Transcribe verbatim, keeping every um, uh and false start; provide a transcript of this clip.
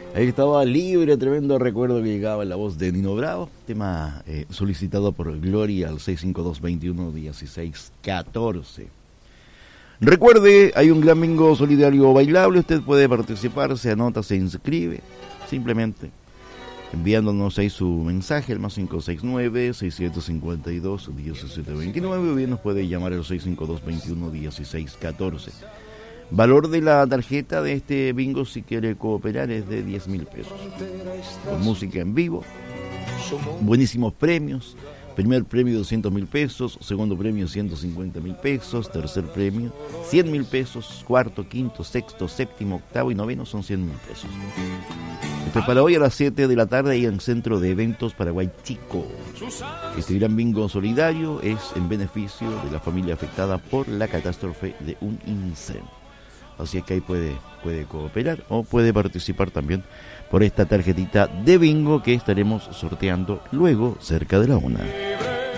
Ahí estaba Libre, tremendo recuerdo que llegaba en la voz de Nino Bravo, tema eh, solicitado por Gloria al seis cinco dos, veintiuno, dieciséis, catorce. Recuerde, hay un gran bingo solidario bailable, usted puede participar, se anota, se inscribe, simplemente enviándonos ahí su mensaje, el más cinco seis nueve, seis siete cinco dos, diecisiete veintinueve, o bien nos puede llamar al seis cinco dos, veintiuno, dieciséis, catorce. Valor de la tarjeta de este bingo, si quiere cooperar, es de diez mil pesos. Con música en vivo, buenísimos premios. Primer premio doscientos mil pesos, segundo premio ciento cincuenta mil pesos, tercer premio cien mil pesos, cuarto, quinto, sexto, séptimo, octavo y noveno son cien mil pesos. Esto es para hoy a las siete de la tarde ahí en Centro de Eventos Paraguay Chico. Este gran bingo solidario es en beneficio de la familia afectada por la catástrofe de un incendio. Así es que ahí puede, puede cooperar o puede participar también por esta tarjetita de bingo que estaremos sorteando luego cerca de la una.